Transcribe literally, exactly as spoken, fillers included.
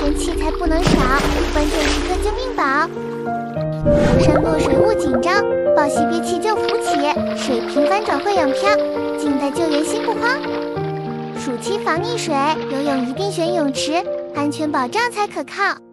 全器材不能少，关键时刻救命宝。高山落水勿紧张，抱膝憋气就浮起，水平翻转会仰漂，静待救援心不慌。暑期防溺水，游泳一定选泳池，安全保障才可靠。